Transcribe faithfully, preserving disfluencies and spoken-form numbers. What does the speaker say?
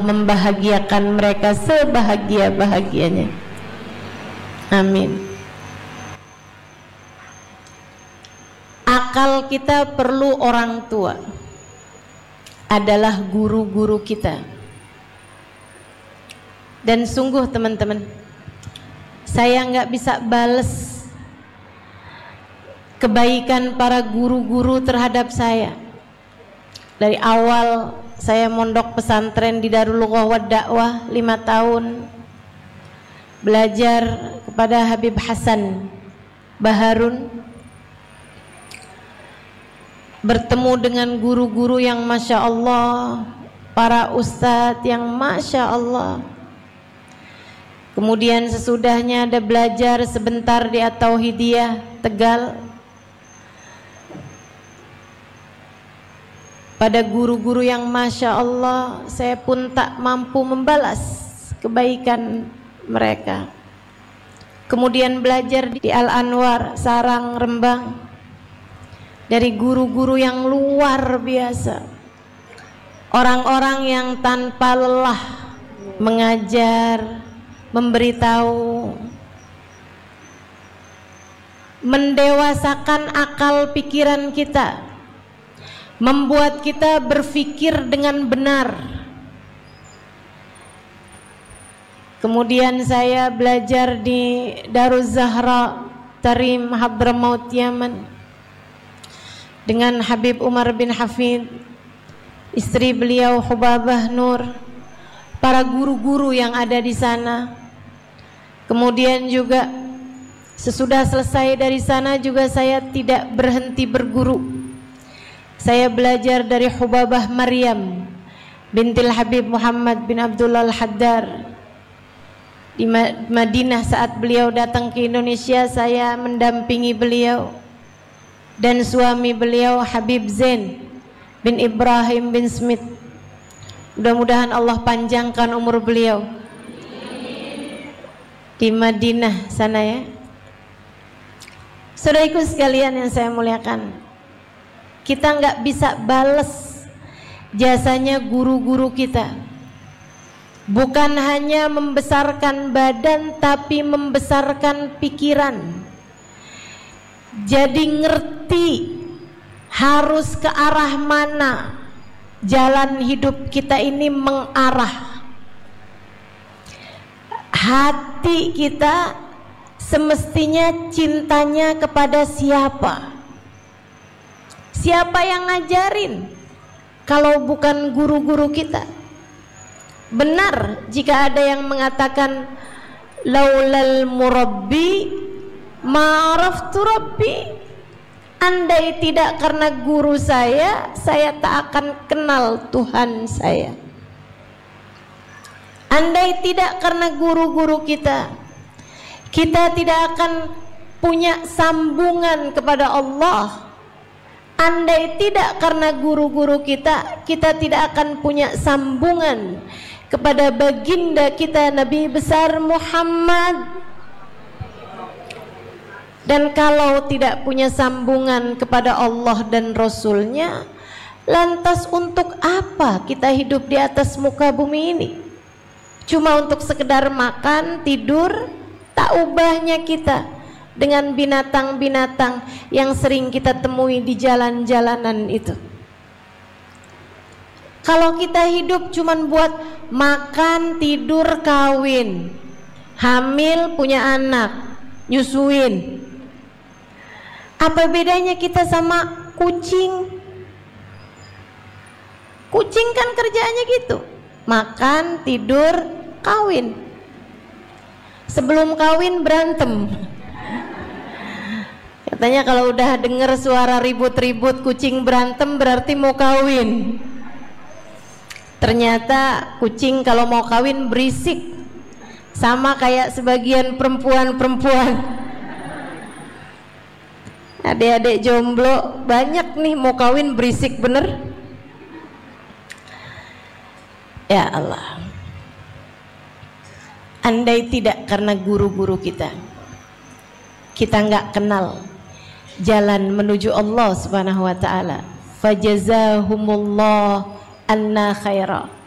membahagiakan mereka sebahagia-bahagianya. Amin. Akal kita perlu orang tua, adalah guru-guru kita. Dan sungguh teman-teman, saya nggak bisa bales kebaikan para guru-guru terhadap saya. Dari awal saya mondok pesantren di Darul Lughah wa Dakwah lima tahun, belajar kepada Habib Hasan Baharun, bertemu dengan guru-guru yang Masya Allah, para ustadz yang Masya Allah. Kemudian sesudahnya ada belajar sebentar di At-Tauhidiyah Tegal pada guru-guru yang Masya Allah. Saya pun tak mampu membalas kebaikan mereka. Kemudian belajar di Al-Anwar Sarang Rembang dari guru-guru yang luar biasa, orang-orang yang tanpa lelah mengajar, memberitahu, mendewasakan akal pikiran kita, membuat kita berpikir dengan benar. Kemudian saya belajar di Daruz Zahra Tarim Hadramaut Yaman dengan Habib Umar bin Hafid, istri beliau Hubabah Nur, para guru-guru yang ada di sana. Kemudian juga sesudah selesai dari sana juga saya tidak berhenti berguru. Saya belajar dari Hubabah Maryam bintil Habib Muhammad bin Abdullah Al-Haddar di Madinah. Saat beliau datang ke Indonesia, saya mendampingi beliau dan suami beliau Habib Zain bin Ibrahim bin Smith. Mudah-mudahan Allah panjangkan umur beliau di Madinah sana ya. Saudaraku sekalian yang saya muliakan, kita nggak bisa balas jasanya guru-guru kita. Bukan hanya membesarkan badan, tapi membesarkan pikiran. Jadi ngerti harus ke arah mana jalan hidup kita ini mengarah. Hati kita semestinya cintanya kepada siapa? Siapa yang ngajarin kalau bukan guru-guru kita? Benar jika ada yang mengatakan laulal murabbi ma'araftu rabbi. Andai tidak karena guru saya, saya tak akan kenal Tuhan saya. Andai tidak karena guru-guru kita, kita tidak akan punya sambungan kepada Allah. Andai tidak karena guru-guru kita, kita tidak akan punya sambungan kepada baginda kita Nabi besar Muhammad. Dan kalau tidak punya sambungan kepada Allah dan Rasulnya, lantas untuk apa kita hidup di atas muka bumi ini? Cuma untuk sekedar makan, tidur, tak ubahnya kita dengan binatang-binatang yang sering kita temui di jalan-jalanan itu. Kalau kita hidup cuma buat makan, tidur, kawin, hamil, punya anak, nyusuin, apa bedanya kita sama kucing? Kucing kan kerjaannya gitu, makan, tidur, kawin. Sebelum kawin berantem. Katanya kalau udah denger suara ribut-ribut kucing berantem berarti mau kawin. Ternyata kucing kalau mau kawin berisik, sama kayak sebagian perempuan-perempuan. Adik-adik jomblo banyak nih mau kawin berisik bener. Ya Allah, andai tidak karena guru-guru kita, kita nggak kenal jalan menuju Allah Subhanahu wa taala. Fajazahumullah anna khaira.